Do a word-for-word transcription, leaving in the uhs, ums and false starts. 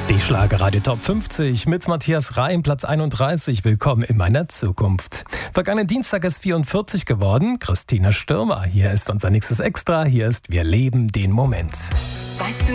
Die Schlagerradio Top fünfzig mit Matthias Reim, Platz einunddreißig. Willkommen in meiner Zukunft. Vergangenen Dienstag ist vierundvierzig geworden. Christina Stürmer, hier ist unser nächstes Extra. Hier ist Wir leben den Moment. Weißt du,